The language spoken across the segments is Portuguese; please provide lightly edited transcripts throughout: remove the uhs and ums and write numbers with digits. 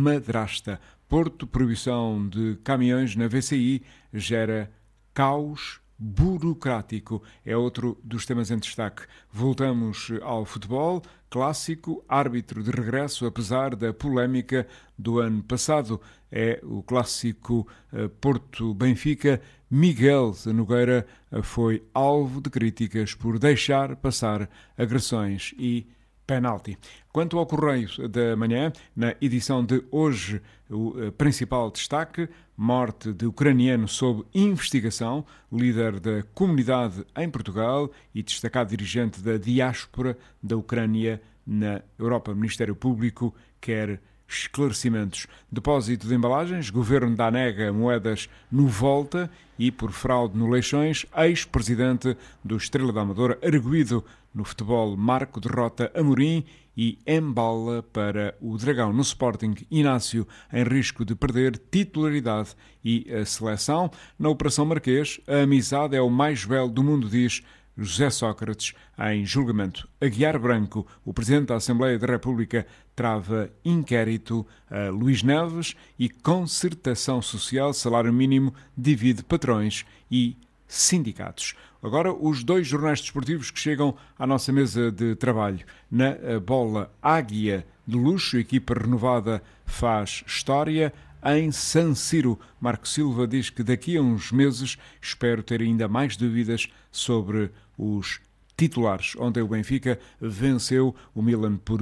madrasta. Porto, proibição de caminhões na VCI gera caos burocrático. É outro dos temas em destaque. Voltamos ao futebol. Clássico, árbitro de regresso, apesar da polémica do ano passado. É o clássico Porto-Benfica. Miguel Nogueira foi alvo de críticas por deixar passar agressões e penalti. Quanto ao Correio da Manhã, na edição de hoje, o principal destaque: morte de ucraniano sob investigação, líder da comunidade em Portugal e destacado dirigente da diáspora da Ucrânia na Europa. O Ministério Público quer esclarecimentos. Depósito de embalagens, governo dá nega moedas no Volta e por fraude no Leixões, ex-presidente do Estrela da Amadora, arguido no futebol. Marco derrota Amorim e embala para o Dragão. No Sporting, Inácio em risco de perder titularidade e a seleção. Na Operação Marquês, a amizade é o mais belo do mundo, diz José Sócrates em julgamento. Aguiar Branco, o Presidente da Assembleia da República, trava inquérito a Luís Neves e concertação social, salário mínimo, divide patrões e sindicatos. Agora, os dois jornais desportivos que chegam à nossa mesa de trabalho. Na bola, Águia de luxo, equipa renovada faz história. Em San Siro, Marco Silva diz que daqui a uns meses espero ter ainda mais dúvidas sobre os titulares. Ontem o Benfica venceu o Milan por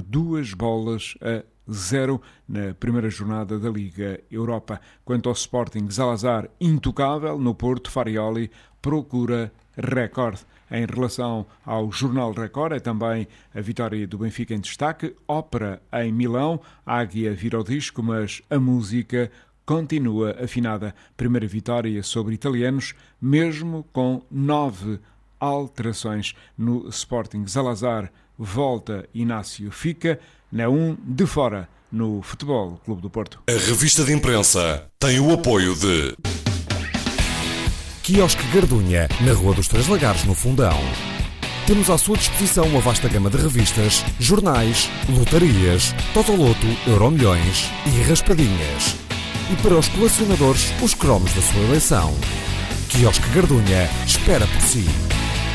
2-0 na primeira jornada da Liga Europa. Quanto ao Sporting, Zalazar intocável. No Porto, Farioli procura recorde. Em relação ao Jornal Record, é também a vitória do Benfica em destaque. Ópera em Milão, a Águia vira o disco, mas a música continua afinada. Primeira vitória sobre italianos, mesmo com 9 alterações. No Sporting, Zalazar volta, Inácio fica. Na 1 de fora, no Futebol Clube do Porto. A revista de imprensa tem o apoio de Quiosque Gardunha, na Rua dos Três Lagares, no Fundão. Temos à sua disposição uma vasta gama de revistas, jornais, lotarias, Totoloto, Euromilhões e raspadinhas. E para os colecionadores, os cromos da sua eleição. Quiosque Gardunha espera por si.